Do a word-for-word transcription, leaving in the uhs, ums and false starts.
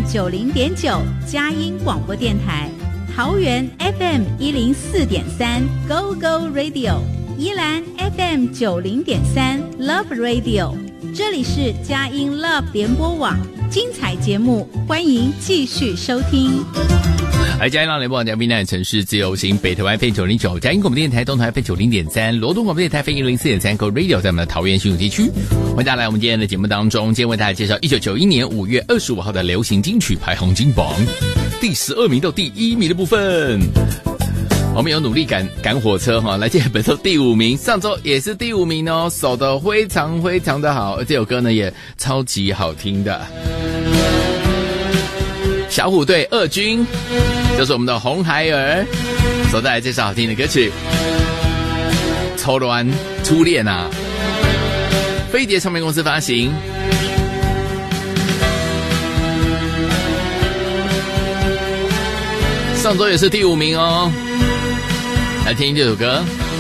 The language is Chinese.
九零点九佳音广播电台，桃园 F M 一零四点三 Go Go Radio， 宜兰 F M 九零点三 Love Radio， 这里是佳音 Love 联播网，精彩节目欢迎继续收听。 来，佳音浪联播网嘉宾呢，城市自由行，北投 F M 九零九，佳音广播电台东台 F M 九零点三，罗东广播电台 F M 一零四点三 Go Radio， 在我们的桃园新竹地区。欢迎大家来我们今天的节目当中，今天为大家介绍一九九一年五月二十五号的流行金曲排行金榜第十二名到第一名的部分。我们有努力赶赶火车哈，来，这本周第五名，上周也是第五名哦，守得非常非常的好，而这首歌呢也超级好听的。小虎队二军就是我们的红孩儿所带来这首好听的歌曲《初恋初恋》啊，飞碟唱片公司发行。上周也是第五名哦，来听这首歌。